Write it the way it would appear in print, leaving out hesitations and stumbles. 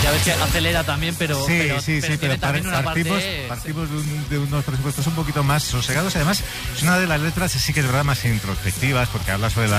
Ya ves que acelera también, pero pero tiene también una partimos de unos presupuestos un poquito más sosegados. Además, es una de las letras, sí que es verdad, más introspectivas, porque habla sobre la